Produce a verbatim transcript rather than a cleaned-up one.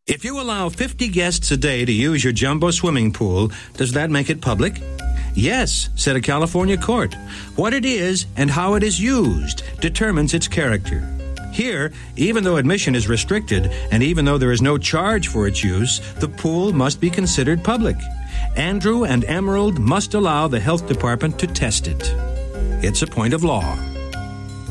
If you allow fifty guests a day to use your jumbo swimming pool, does that make it public? Yes, said a California court. What it is and how it is used determines its character. Here, even though admission is restricted and even though there is no charge for its use, the pool must be considered public. Andrew and Emerald must allow the health department to test it. It's a point of law.